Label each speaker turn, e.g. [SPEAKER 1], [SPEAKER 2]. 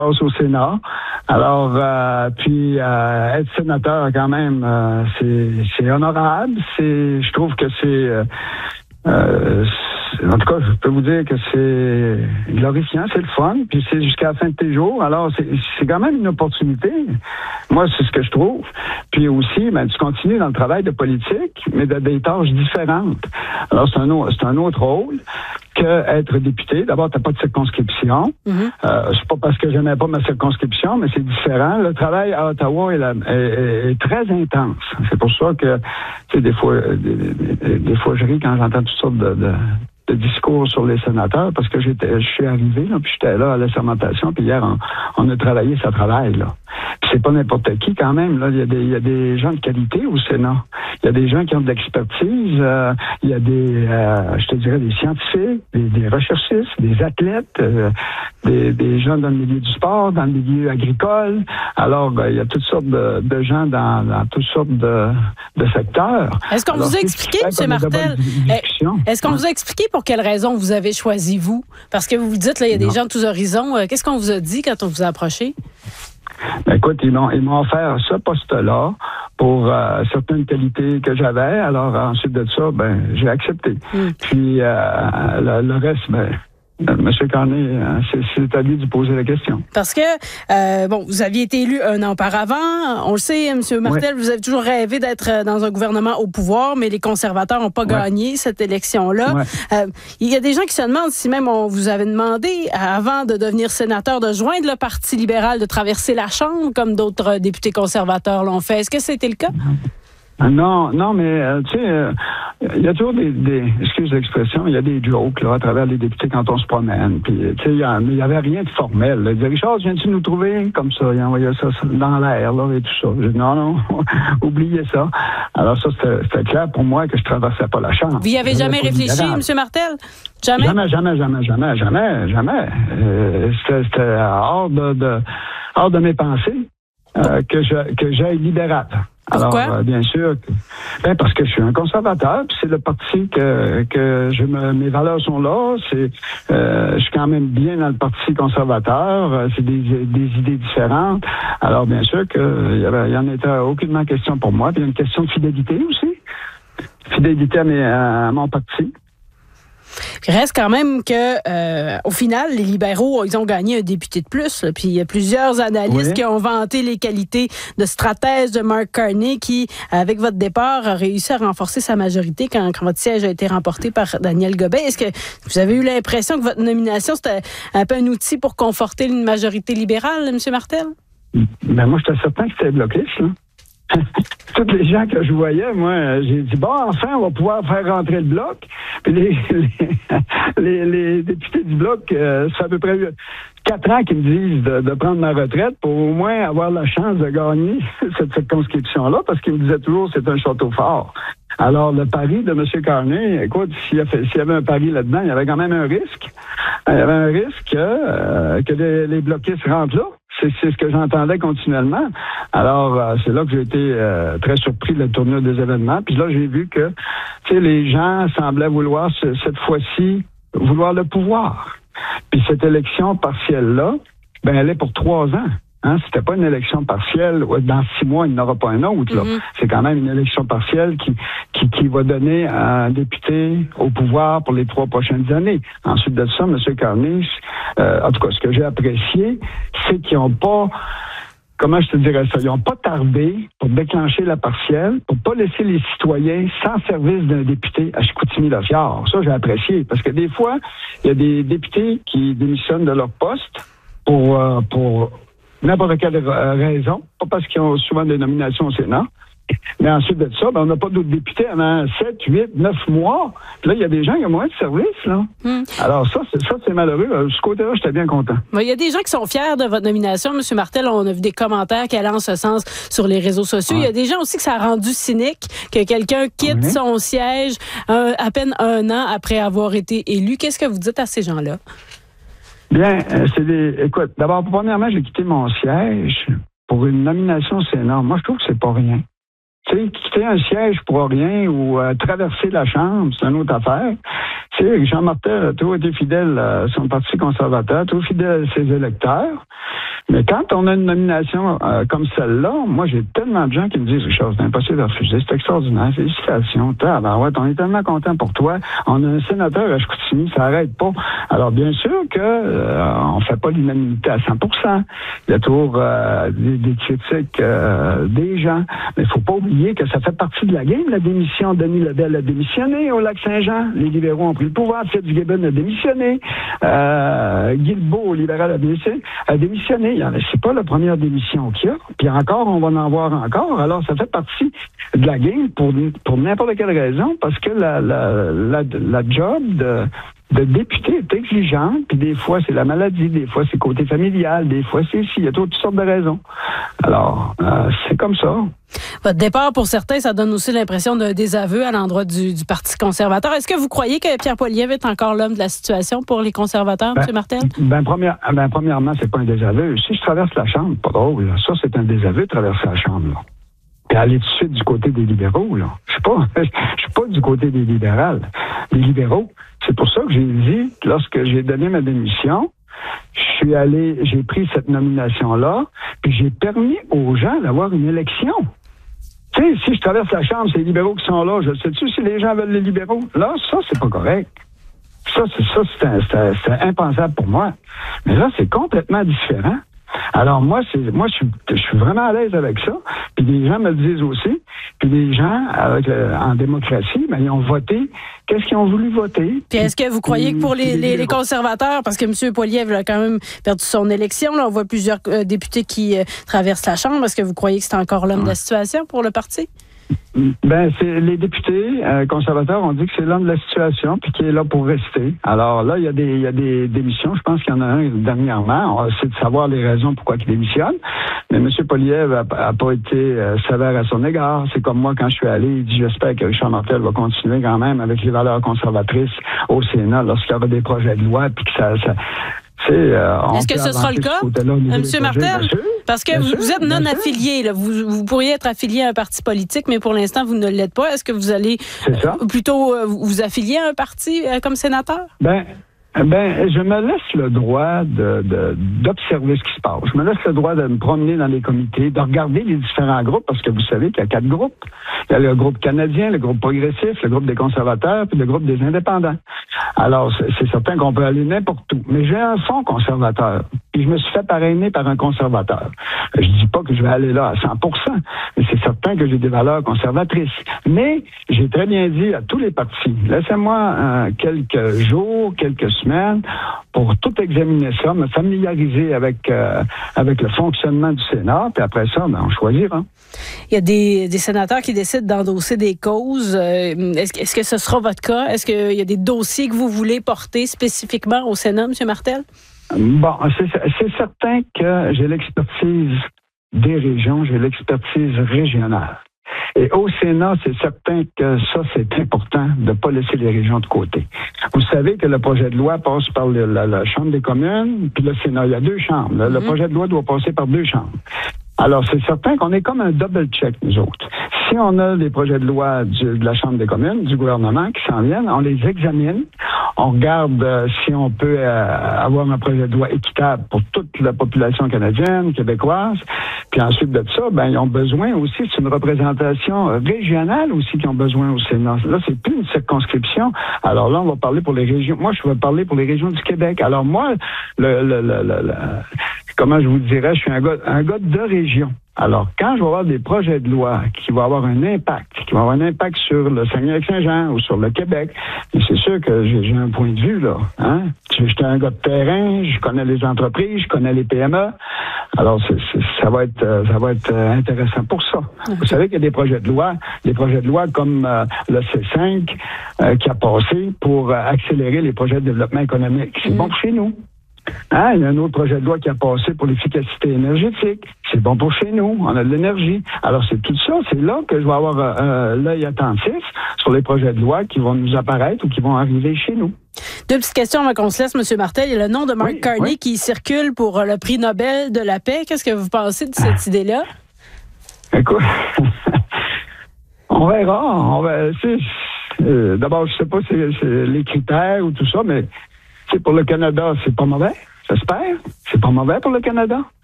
[SPEAKER 1] passe au Sénat. Alors, puis être sénateur quand même, c'est honorable. Je trouve que en tout cas, je peux vous dire que c'est glorifiant, c'est le fun, puis c'est jusqu'à la fin de tes jours. Alors, c'est quand même une opportunité. Moi, c'est ce que je trouve. Puis aussi, tu continues dans le travail de politique, mais de des tâches différentes. Alors, c'est un autre rôle que être député. D'abord, t'as pas de circonscription. C'est pas parce que j'aimais pas ma circonscription, mais c'est différent. Le travail à Ottawa est très intense. C'est pour ça que, tu sais, des fois, je ris quand j'entends toutes sortes de discours sur les sénateurs, parce que je suis arrivé, là, puis j'étais là à l'assermentation, puis hier, on a travaillé ce travail, là. Puis c'est pas n'importe qui, quand même, là. Il y a des gens de qualité au Sénat. Il y a des gens qui ont de l'expertise. Il y a je te dirais, des scientifiques, des recherchistes, des athlètes, des gens dans le milieu du sport, dans le milieu agricole. Alors, il y a toutes sortes de gens dans toutes sortes de secteurs.
[SPEAKER 2] Est-ce qu'on vous a expliqué, M. Martel, est-ce qu'on vous a expliqué pour quelles raisons vous avez choisi vous? Parce que vous vous dites, là, il y a des gens de tous horizons. Qu'est-ce qu'on vous a dit quand on vous a approché?
[SPEAKER 1] Ben, écoute, ils m'ont offert ce poste-là pour certaines qualités que j'avais. Alors, ensuite de ça, j'ai accepté. Puis, le reste, M. Carney, c'est à lui de poser la question.
[SPEAKER 2] Parce que, vous aviez été élu un an auparavant. On le sait, M. Martel, vous avez toujours rêvé d'être dans un gouvernement au pouvoir, mais les conservateurs n'ont pas gagné cette élection-là. Il y a des gens qui se demandent si même on vous avait demandé, avant de devenir sénateur, de joindre le Parti libéral, de traverser la Chambre, comme d'autres députés conservateurs l'ont fait. Est-ce que c'était le cas?
[SPEAKER 1] Non, mais tu sais, il y a toujours excuse l'expression, il y a des jokes là à travers les députés quand on se promène. Puis tu sais, il y avait rien de formel. Là. Il disait, Richard, viens-tu nous trouver comme ça? Il envoyait ça dans l'air là et tout ça. J'ai dit non, oubliez ça. Alors ça, c'était clair pour moi que je traversais pas la Chambre.
[SPEAKER 2] Vous y avez jamais réfléchi, M. Martel? Jamais? Jamais.
[SPEAKER 1] C'était hors de mes pensées que j'aille libéral.
[SPEAKER 2] Pourquoi?
[SPEAKER 1] Alors, bien sûr, parce que je suis un conservateur, puis c'est le parti que mes valeurs sont là. Je suis quand même bien dans le parti conservateur. C'est des idées différentes. Alors, bien sûr qu'il y en était aucunement question pour moi. Puis il y a une question de fidélité aussi. Fidélité à mon parti.
[SPEAKER 2] Il reste quand même que, au final, les libéraux, ils ont gagné un député de plus. Là, puis il y a plusieurs analystes qui ont vanté les qualités de stratège de Mark Carney qui, avec votre départ, a réussi à renforcer sa majorité quand votre siège a été remporté par Daniel Gobet. Est-ce que vous avez eu l'impression que votre nomination, c'était un peu un outil pour conforter une majorité libérale, M. Martel?
[SPEAKER 1] Moi, j'étais certain que c'était bloqué, ça. Tous les gens que je voyais, moi, j'ai dit, enfin, on va pouvoir faire rentrer le bloc. Puis les députés du bloc, ça fait à peu près 4 ans qu'ils me disent de prendre ma retraite pour au moins avoir la chance de gagner cette circonscription-là, parce qu'ils me disaient toujours que c'est un château fort. Alors, le pari de M. Carney, écoute, s'il y avait un pari là-dedans, il y avait quand même un risque. Il y avait un risque que les bloquistes rentrent là. C'est ce que j'entendais continuellement. Alors, c'est là que j'ai été très surpris de la tournure des événements. Puis là, j'ai vu que, tu sais, les gens semblaient vouloir, cette fois-ci, vouloir le pouvoir. Puis cette élection partielle-là, elle est pour 3 ans. Hein, c'était pas une élection partielle. Dans 6 mois, il n'y en aura pas un autre. Là. C'est quand même une élection partielle qui va donner un député au pouvoir pour les 3 prochaines années. Ensuite de ça, M. Carney, en tout cas, ce que j'ai apprécié, c'est qu'ils n'ont pas, comment je te dirais ça, ils n'ont pas tardé pour déclencher la partielle, pour pas laisser les citoyens sans service d'un député à Chicoutimi-Lafiard. Ça, j'ai apprécié, parce que des fois, il y a des députés qui démissionnent de leur poste pour n'importe quelle raison, pas parce qu'ils ont souvent des nominations au Sénat, mais ensuite de ça, on n'a pas d'autres députés avant 7, 8, 9 mois. Puis là, il y a des gens qui ont moins de service, là. Alors ça, c'est malheureux. Ce côté-là, j'étais bien content.
[SPEAKER 2] Il y a des gens qui sont fiers de votre nomination, M. Martel. On a vu des commentaires qui allaient en ce sens sur les réseaux sociaux. Il y a des gens aussi que ça a rendu cynique que quelqu'un quitte son siège à peine 1 an après avoir été élu. Qu'est-ce que vous dites à ces gens-là?
[SPEAKER 1] Bien, écoute, d'abord, premièrement, j'ai quitté mon siège pour une nomination au Sénat. Moi, je trouve que c'est pas rien. Tu sais, quitter un siège pour rien ou traverser la Chambre, c'est une autre affaire. Tu sais, Jean Martel a toujours été fidèle à son parti conservateur, toujours fidèle à ses électeurs. Mais quand on a une nomination comme celle-là, moi, j'ai tellement de gens qui me disent, Richard, c'est impossible à refuser, c'est extraordinaire, félicitations, on est tellement content pour toi. On a un sénateur à Chicoutimi, ça n'arrête pas. Alors, bien sûr que on fait pas l'unanimité à 100%. Il y a toujours des critiques des gens. Mais il faut pas oublier que ça fait partie de la game, la démission. Denis Lebel a démissionné au Lac-Saint-Jean. Les libéraux ont pris le pouvoir. Fitzgibbon a démissionné. Guilbeault, libéral, a démissionné. C'est pas la première démission qu'il y a. Puis encore, on va en voir encore. Alors, ça fait partie de la game pour n'importe quelle raison, parce que la job de député est exigeante, puis des fois, c'est la maladie, des fois, c'est côté familial, des fois, c'est ici. Il y a toutes sortes de raisons. Alors, c'est comme ça.
[SPEAKER 2] Votre départ, pour certains, ça donne aussi l'impression d'un désaveu à l'endroit du Parti conservateur. Est-ce que vous croyez que Pierre Poilievre est encore l'homme de la situation pour les conservateurs, M. Martel?
[SPEAKER 1] Premièrement, c'est pas un désaveu. Si je traverse la Chambre, pas drôle, là, ça, c'est un désaveu de traverser la Chambre, là. Et aller tout de suite du côté des libéraux, là. Je suis pas du côté des libéraux. C'est pour ça que j'ai dit, lorsque j'ai donné ma démission, j'ai pris cette nomination-là, puis j'ai permis aux gens d'avoir une élection. Tu sais, si je traverse la Chambre, c'est les libéraux qui sont là. Je sais-tu si les gens veulent les libéraux? Là, ça, c'est pas correct. C'est impensable pour moi. Mais là, c'est complètement différent. Alors moi, je suis vraiment à l'aise avec ça. Puis les gens me le disent aussi. Puis les gens, en démocratie, ils ont voté. Qu'est-ce qu'ils ont voulu voter?
[SPEAKER 2] Puis est-ce que vous croyez que pour les conservateurs, parce que M. Poilievre a quand même perdu son élection, là, on voit plusieurs députés qui traversent la Chambre. Est-ce que vous croyez que c'est encore l'homme de la situation pour le parti?
[SPEAKER 1] C'est les députés conservateurs ont dit que c'est l'homme de la situation puis qui est là pour rester. Alors là, il y a des démissions. Je pense qu'il y en a un dernièrement. On va essayer de savoir les raisons pourquoi il démissionne. Mais M. Poilievre a pas été sévère à son égard. C'est comme moi quand je suis allé, il dit j'espère que Richard Martel va continuer quand même avec les valeurs conservatrices au Sénat lorsqu'il y aura des projets de loi puis que ça
[SPEAKER 2] est-ce que ce sera le cas, M. Martel? Parce que vous êtes non affilié. Là. Vous pourriez être affilié à un parti politique, mais pour l'instant, vous ne l'êtes pas. Est-ce que vous allez plutôt vous affilier à un parti comme sénateur?
[SPEAKER 1] Je me laisse le droit d'observer ce qui se passe. Je me laisse le droit de me promener dans les comités, de regarder les différents groupes, parce que vous savez qu'il y a 4 groupes. Il y a le groupe canadien, le groupe progressif, le groupe des conservateurs, puis le groupe des indépendants. Alors, c'est certain qu'on peut aller n'importe où. Mais j'ai un fond conservateur. Puis je me suis fait parrainer par un conservateur. Je dis pas que je vais aller là à 100%, mais c'est certain que j'ai des valeurs conservatrices. Mais j'ai très bien dit à tous les partis, laissez-moi quelques jours, quelques semaines pour tout examiner ça, me familiariser avec le fonctionnement du Sénat, puis après ça, on choisira.
[SPEAKER 2] Il y a des sénateurs qui décident d'endosser des causes. Est-ce que ce sera votre cas? Est-ce qu'il y a des dossiers que vous voulez porter spécifiquement au Sénat, M. Martel?
[SPEAKER 1] Bon, c'est certain que j'ai l'expertise des régions, j'ai l'expertise régionale. Et au Sénat, c'est certain que ça, c'est important de ne pas laisser les régions de côté. Vous savez que le projet de loi passe par la Chambre des communes, puis le Sénat. Il y a 2 chambres. Le projet de loi doit passer par 2 chambres. Alors, c'est certain qu'on est comme un double check, nous autres. Si on a les projets de loi de la Chambre des communes, du gouvernement qui s'en viennent, on les examine, on regarde si on peut avoir un projet de loi équitable pour toute la population canadienne, québécoise. Puis ensuite de ça, ils ont besoin aussi, c'est une représentation régionale aussi qu'ils ont besoin au Sénat. Là, c'est plus une circonscription. Alors là, on va parler pour les régions. Moi, je vais parler pour les régions du Québec. Alors moi, comment je vous dirais, je suis un gars de région. Alors, quand je vais avoir des projets de loi qui vont avoir un impact, sur le Saguenay-Lac-Saint-Jean ou sur le Québec, c'est sûr que j'ai un point de vue, là. Hein? J'étais un gars de terrain, je connais les entreprises, je connais les PME. Alors, ça va être intéressant pour ça. Vous savez qu'il y a des projets de loi comme le C5 qui a passé pour accélérer les projets de développement économique. C'est bon pour chez nous. Il y a un autre projet de loi qui a passé pour l'efficacité énergétique. C'est bon pour chez nous. On a de l'énergie. Alors, c'est tout ça. C'est là que je vais avoir l'œil attentif sur les projets de loi qui vont nous apparaître ou qui vont arriver chez nous.
[SPEAKER 2] 2 petites questions avant qu'on se laisse, M. Martel. Il y a le nom de Mark Carney qui circule pour le prix Nobel de la paix. Qu'est-ce que vous pensez de cette idée-là?
[SPEAKER 1] Écoute, on verra. D'abord, je sais pas si c'est les critères ou tout ça, mais pour le Canada, c'est pas mauvais, j'espère. C'est pas mauvais pour le Canada.